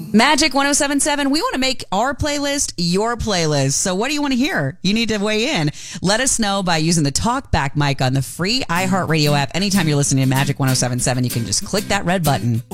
Magic 107.7, we want to make our playlist your playlist. So what do you want to hear? You need to weigh in. Let us know by using the talkback mic on the free iHeartRadio app. Anytime you're listening to Magic 107.7, you can just click that red button.